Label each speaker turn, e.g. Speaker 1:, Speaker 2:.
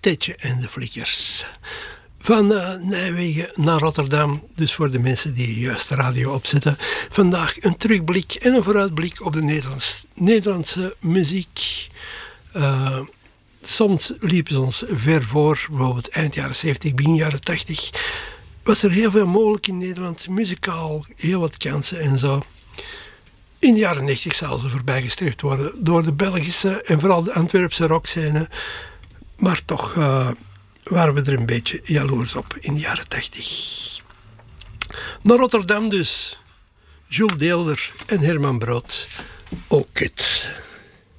Speaker 1: Tetje en de Flikkers. Van Nijmegen naar Rotterdam, dus voor de mensen die juist de radio opzetten. Vandaag een terugblik en een vooruitblik op de Nederlandse muziek. Soms liepen ze ons ver voor, bijvoorbeeld eind jaren 70, begin jaren 80. Was er heel veel mogelijk in Nederland, muzikaal, heel wat kansen en zo. In de jaren 90 zouden ze voorbijgestreefd worden door de Belgische en vooral de Antwerpse rockscène. Maar toch waren we er een beetje jaloers op in de jaren 80. Naar Rotterdam dus. Jules Deelder en Herman Brood. Ook het.